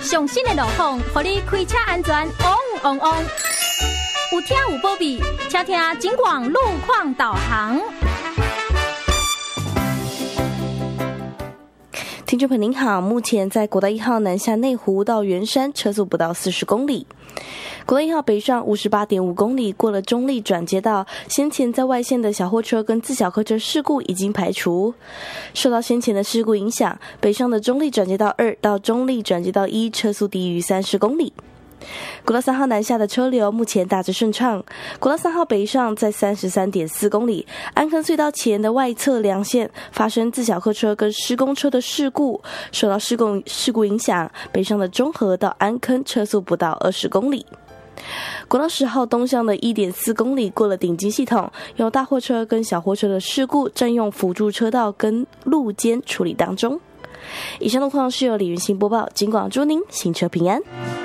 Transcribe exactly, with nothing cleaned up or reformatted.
上新的路况，让你开车安全旺旺旺。有听有保庇，请听警广路况导航。 听众朋友您好，目前在国道一号南下内湖到圆山，车速不到四十公里。国道一号北上五十八点五公里，过了中立转接道，先前在外线的小货车跟自小客车事故已经排除。受到先前的事故影响，北上的中立转接道二到中立转接道一车速低于三十公里。国道三号南下的车流目前大致顺畅。国道三号北上在三十三点四公里，安坑隧道前的外侧两线发生自小客车跟施工车的事故，受到事故事故影响，北上的中和到安坑车速不到二十公里。国道十号东向的 一点四公里，过了顶金系统，有大货车跟小货车的事故占用辅助车道跟路肩处理当中。以上路况是由李云欣播报，警广祝您行车平安。